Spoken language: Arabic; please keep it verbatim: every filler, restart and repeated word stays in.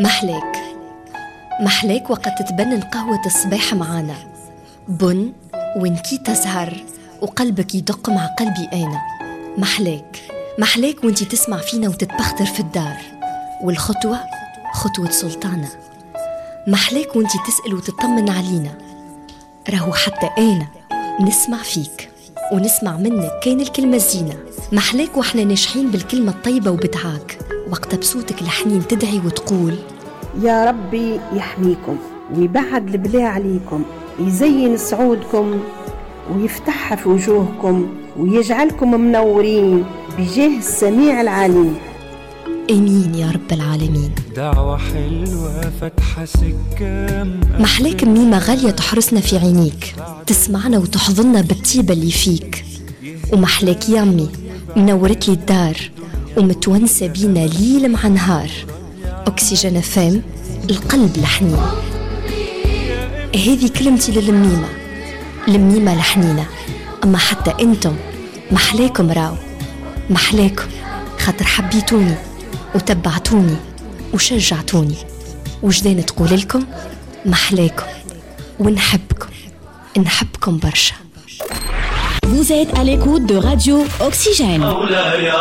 محلاك محلاك وقت تتبنن قهوة الصباح معانا بن وانتي تسهر وقلبك يدق مع قلبي أنا. محلاك محلاك وانتي تسمع فينا وتتبختر في الدار والخطوة خطوة سلطانة. محلاك وانتي تسأل وتطمن علينا، راهو حتى أنا نسمع فيك ونسمع منك كان الكلمة الزينة. محلاك وإحنا ناجحين بالكلمة الطيبة وبدعاك وقت بصوتك الحنين تدعي وتقول يا ربي يحميكم ويبعد البلاء عليكم، يزين صعودكم ويفتحها في وجوهكم ويجعلكم منورين بجاه السميع العليم. آمين يا رب العالمين. دعوة حلوة فتحة سكة. محلاك ميمة غالية تحرسنا في عينيك، تسمعنا وتحضننا بالطيبة اللي فيك. ومحلاك يامي منورت لي الدار ومتونسة بينا ليل مع نهار. أكسجين فام القلب الحنين. هذه كلمتي للميمة، الميمة الحنينة. أما حتى أنتم محلاكم راو، محلاكم خاطر حبيتوني وتبعتوني وشجعتوني. وجدان تقول لكم محلاكم ونحبكم نحبكم برشا. Vous êtes à l'écoute de Radio Oxygène.